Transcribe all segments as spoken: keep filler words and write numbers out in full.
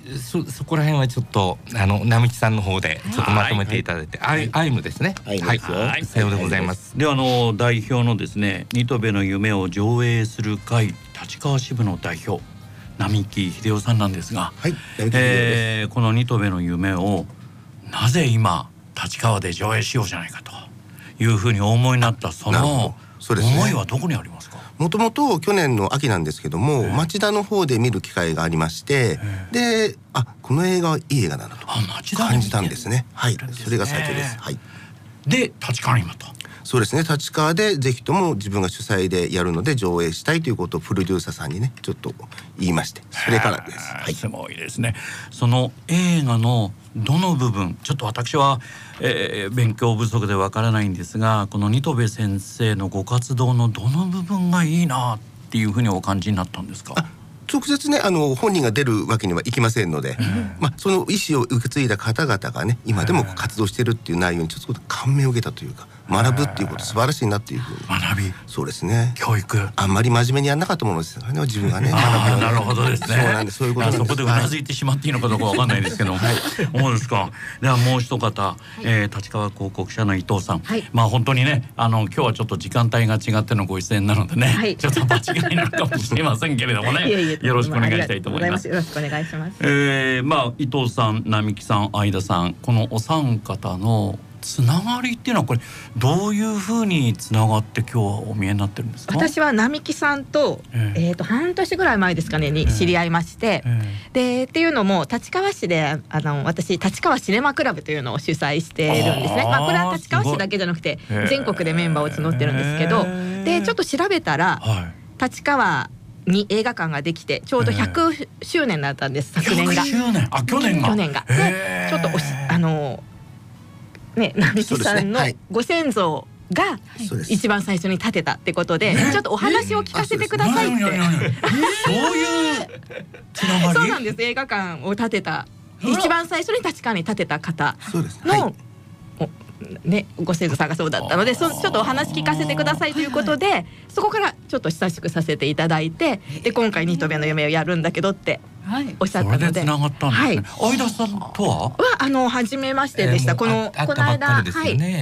そ, そこら辺はちょっとあの並木さんの方でちょっとまとめていただいて、はい、アイムですね。 はい、 はい、さようでございます。 ではあの代表のですね、新渡戸の夢を上映する会立川支部の代表並木秀夫さんなんですが、 はい、 えー、この新渡戸の夢をなぜ今立川で上映しようじゃないかというふうにお思いになったその思いはどこにありますか？ もともと去年の秋なんですけども、えー、町田の方で見る機会がありまして、えー、で、あ、この映画はいい映画だなと感じたんですね。はい、それが最初です。はい。 で、立川に今と。 そうですね、立川でぜひとも自分が主催でやるので上映したいということをプロデューサーさんにねちょっと言いまして、それからです。はい、 すごいですね。その映画のどの部分、ちょっと私は、えー、勉強不足でわからないんですが、この新渡戸先生のご活動のどの部分がいいなっていうふうにお感じになったんですか？ 直接ね、あの本人が出るわけにはいきませんので、まあ、その意思を受け継いだ方々がね今でも活動しているっていう内容にちょっと感銘を受けたというか、学ぶっていうこと素晴らしいなっていうふうに。 学び、 そうですね、 教育、 あんまり真面目にやんなかったものですからね、自分がね。 あ、なるほどですね。 そうなんです、そういうことなんです。 そこでうなずいてしまっていいのかどうかわかんないですけども、はい、そうですか。ではもう一方、はい、えー、立川広告社の伊藤さん、はい、まあ本当にね、あの今日はちょっと時間帯が違ってのご出演なのでね、はい、ちょっと間違いなのかもしれませんけれどもね、いやいやよろしくお願いしたいと思います。 よろしくお願いします。 えー、まあ伊藤さん、並木さん、相田さん、このお三方のつながりっていうのはこれどういうふうにつながって今日はお見えになってるんですか？ 私は並木さんと、えー、えーと半年ぐらい前ですかねに知り合いまして、えー、でっていうのも立川市であの私立川シネマクラブというのを主催しているんですね。まあ、これは立川市だけじゃなくて全国でメンバーを募ってるんですけど、でちょっと調べたら、はい、立川に映画館ができてちょうどひゃくしゅうねんだったんです、昨年が。 ひゃくしゅうねん、あ、去年が去年がでちょっとおしあのね、並木さんのご先祖が一番最初に建てたってことで、ちょっとお話を聞かせてくださいって。そういうつながり。 そうなんです。映画館を建てた一番最初に立川に建てた方のね、ご先祖さんがそうだったので、そちょっとお話聞かせてくださいということで、そこからちょっと親しくさせていただいて、で今回新渡戸の夢をやるんだけどっておっしゃったので、 それで繋がったんですね。相田さんとははあの初めましてでした。このこの間、はい、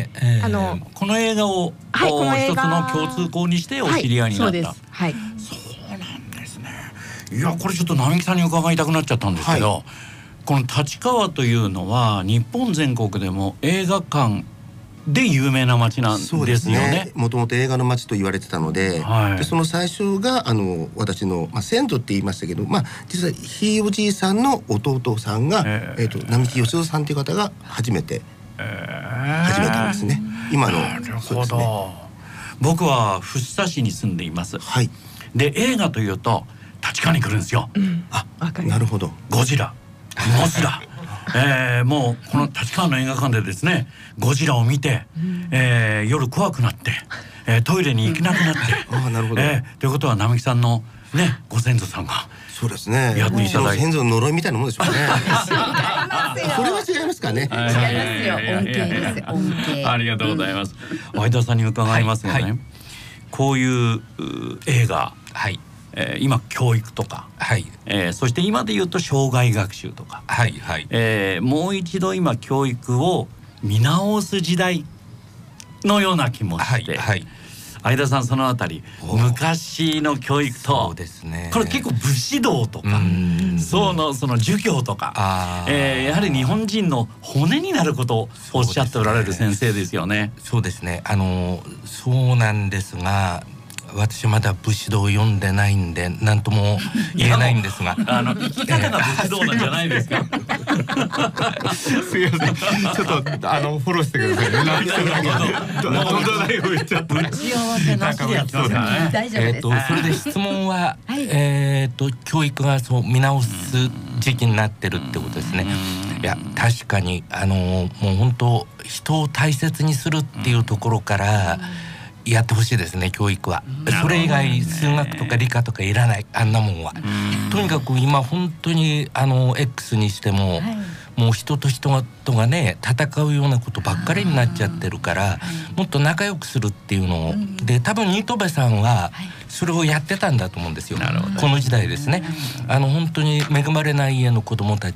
あのこの映画を一つの共通項にしてお知り合いになった。 はい、 そうなんですね。いや、これちょっと並木さんに伺いたくなっちゃったんですけど、この立川というのは日本全国でも映画館で有名な街なんですよね。そうですね。 もともと映画の街と言われてたので、はい、でその最初があの私の、まあ、先祖って言いましたけど、まあ、実はひいおじいさんの弟さんが、えーえー、と並木義夫さんという方が初めて、えー、始めたんですね。今の。 なるほど、ね、僕は福生市に住んでいます。 はい、 で映画というと立川に来るんですよ。うん、 あ、なるほど。 ゴジラ、モスラえー、もうこの立川の映画館でですね、ゴジラを見て、えー、夜怖くなって、えー、トイレに行けなくなってあ、なるほど、 えー、ということは並木さんのねご先祖さんがそうですね、 やっていただいて、 先祖の呪いみたいなものでしょうね。それは違いますかね。違いますよ、恩恵です、恩恵。 ありがとうございます。相田さんに伺いますがね、はいはい、こういう映画、はい、えー、今教育とか、はい、えー、そして今で言うと障害学習とか、はいはい、えー、もう一度今教育を見直す時代のような気もして、はいはい、相田さんそのあたり昔の教育と、そうですね、これ結構武士道とかそのその儒教とか、えー、やはり日本人の骨になることをおっしゃっておられる先生ですよね。 そうですね、あのそうなんですが、私まだ武士道を読んでないんで何とも言えないんですが、 あの生き方が武士道なんじゃないですか。 すいません、ちょっとあのフォローしてくださいね。なるほど、もうどないを言っちゃった。 打ち合わせなしでやってますからね。 大丈夫です。 えっとそれで質問は、えっと教育がそう見直す時期になってるってことですね。いや確かにあのもう本当人を大切にするっていうところからやってほしいですね、教育は。それ以外数学とか理科とかいらない、あんなもんは。とにかく今本当にあの X にしても、はい、もう人と人とがね戦うようなことばっかりになっちゃってるから、もっと仲良くするっていうのを、うん、で多分新渡戸さんはそれをやってたんだと思うんですよ、この時代ですね。あの本当に恵まれない家の子どもたち